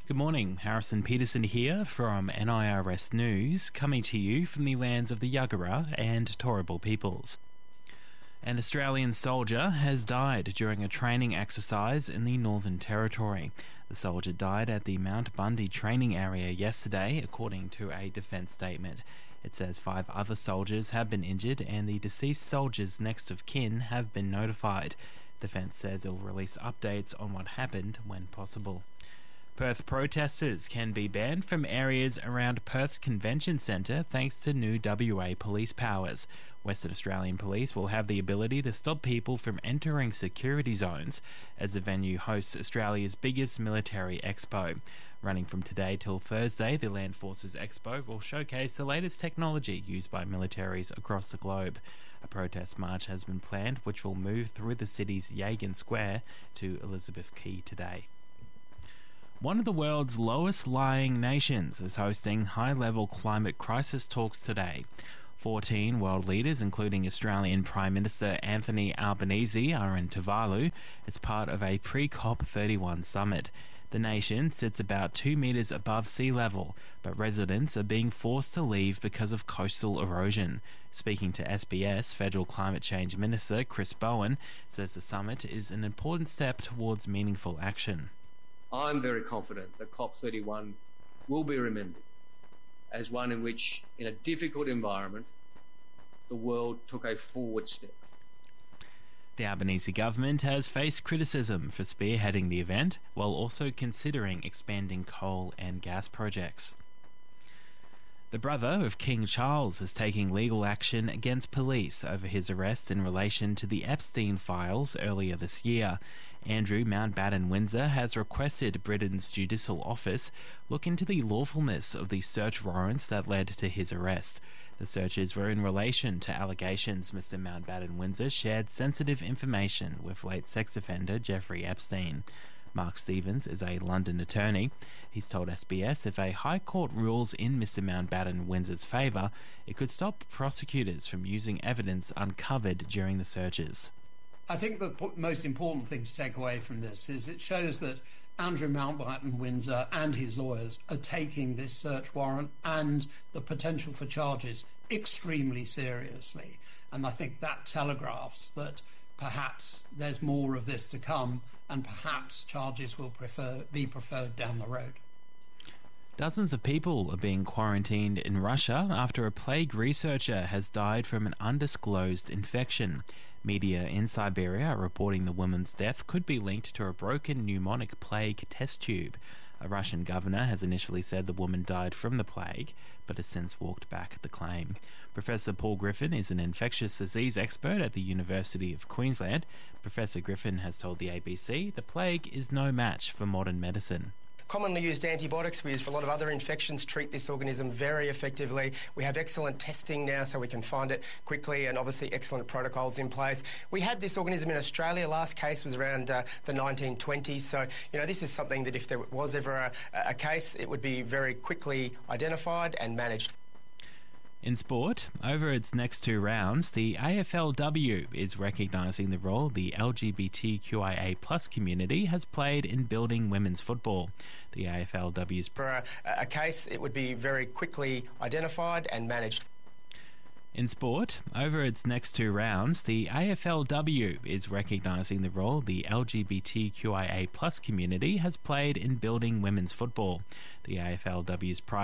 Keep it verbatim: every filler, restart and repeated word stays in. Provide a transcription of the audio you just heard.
Good morning, Harrison Peterson here from N I R S News, coming to you from the lands of the Yagara and Turrbal peoples. An Australian soldier has died during a training exercise in the Northern Territory. The soldier died at the Mount Bundy training area yesterday, according to a defence statement. It says five other soldiers have been injured and the deceased soldier's next of kin have been notified. Defence says it will release updates on what happened when possible. Perth protesters can be banned from areas around Perth's Convention Centre thanks to new W A police powers. Western Australian Police will have the ability to stop people from entering security zones as the venue hosts Australia's biggest military expo. Running from today till Thursday, the Land Forces Expo will showcase the latest technology used by militaries across the globe. A protest march has been planned which will move through the city's Yagan Square to Elizabeth Quay today. One of the world's lowest-lying nations is hosting high-level climate crisis talks today. Fourteen world leaders, including Australian Prime Minister Anthony Albanese, are in Tuvalu as part of a pre-COP thirty-one summit. The nation sits about two metres above sea level, but residents are being forced to leave because of coastal erosion. Speaking to S B S, Federal Climate Change Minister Chris Bowen says the summit is an important step towards meaningful action. I'm very confident that COP thirty-one will be remembered as one in which, in a difficult environment, the world took a forward step. The Albanese government has faced criticism for spearheading the event, while also considering expanding coal and gas projects. The brother of King Charles is taking legal action against police over his arrest in relation to the Epstein files earlier this year. Andrew Mountbatten Windsor has requested Britain's Judicial Office look into the lawfulness of the search warrants that led to his arrest. The searches were in relation to allegations Mister Mountbatten Windsor shared sensitive information with late sex offender Jeffrey Epstein. Mark Stevens is a London attorney. He's told S B S if a High Court rules in Mister Mountbatten Windsor's favour, it could stop prosecutors from using evidence uncovered during the searches. I think the most important thing to take away from this is it shows that Andrew Mountbatten Windsor and his lawyers are taking this search warrant and the potential for charges extremely seriously. And I think that telegraphs that perhaps there's more of this to come and perhaps charges will prefer, be preferred down the road. Dozens of people are being quarantined in Russia after a plague researcher has died from an undisclosed infection. Media in Siberia are reporting the woman's death could be linked to a broken pneumonic plague test tube. A Russian governor has initially said the woman died from the plague, but has since walked back the claim. Professor Paul Griffin is an infectious disease expert at the University of Queensland. Professor Griffin has told the A B C the plague is no match for modern medicine. Commonly used antibiotics we use for a lot of other infections treat this organism very effectively. We have excellent testing now so we can find it quickly and obviously excellent protocols in place. We had this organism in Australia. Last case was around uh, the nineteen twenties. So, you know, this is something that if there was ever a, a case, it would be very quickly identified and managed. In sport, over its next two rounds, the A F L W is recognising the role the L G B T Q I A plus community has played in building women's football. The A F L W's... For a, a case, it would be very quickly identified and managed. In sport, over its next two rounds, the A F L W is recognising the role the L G B T Q I A plus community has played in building women's football. The A F L W's